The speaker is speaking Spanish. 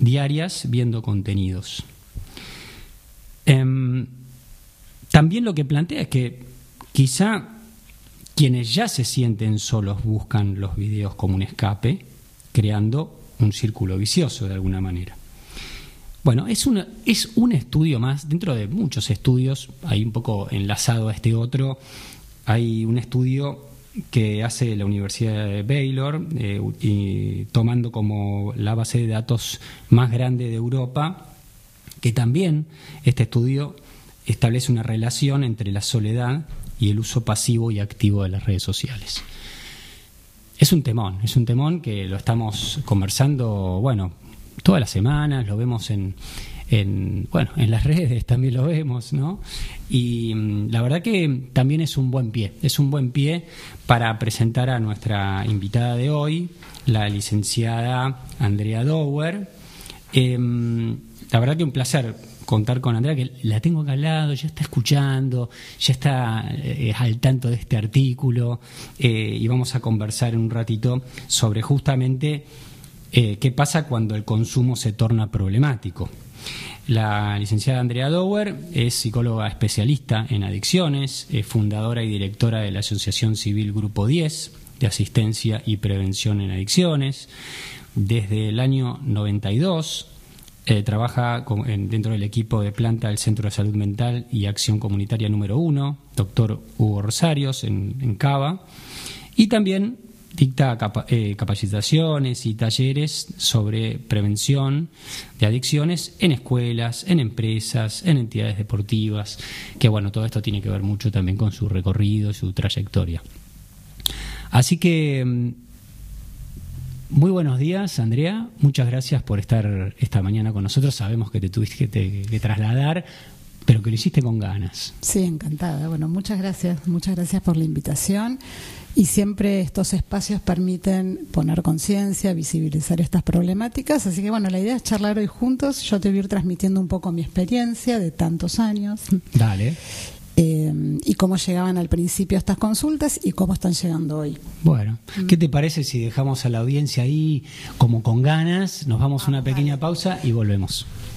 diarias viendo contenidos. También lo que plantea es que quizá quienes ya se sienten solos buscan los videos como un escape, creando un círculo vicioso de alguna manera. Bueno, es un estudio más, dentro de muchos estudios, hay un poco enlazado a este otro, hay un estudio que hace la Universidad de Baylor, y tomando como la base de datos más grande de Europa, que también este estudio establece una relación entre la soledad y el uso pasivo y activo de las redes sociales. Es un temón que lo estamos conversando, bueno, todas las semanas, lo vemos en las redes también lo vemos, ¿no? Y la verdad que también es un buen pie para presentar a nuestra invitada de hoy, la licenciada Andrea Dower. La verdad que un placer contar con Andrea, que la tengo acá al lado, ya está escuchando, ya está al tanto de este artículo, y vamos a conversar en un ratito sobre justamente qué pasa cuando el consumo se torna problemático. La licenciada Andrea Dower es psicóloga especialista en adicciones, es fundadora y directora de la Asociación Civil Grupo 10 de Asistencia y Prevención en Adicciones. Desde el año 92 trabaja dentro del equipo de planta del Centro de Salud Mental y Acción Comunitaria número 1, doctor Hugo Rosarios, en Cava, y también dicta capacitaciones y talleres sobre prevención de adicciones en escuelas, en empresas, en entidades deportivas, que bueno, todo esto tiene que ver mucho también con su recorrido y su trayectoria. Así que muy buenos días, Andrea, muchas gracias por estar esta mañana con nosotros. Sabemos que te tuviste que trasladar, pero que lo hiciste con ganas. Sí, encantada. Bueno, muchas gracias por la invitación. Y siempre estos espacios permiten poner conciencia, visibilizar estas problemáticas. Así que bueno, la idea es charlar hoy juntos. Yo te voy a ir transmitiendo un poco mi experiencia de tantos años. Dale. Y cómo llegaban al principio estas consultas y cómo están llegando hoy. Bueno, ¿qué te parece si dejamos a la audiencia ahí como con ganas? Nos vamos a una pequeña pausa y volvemos.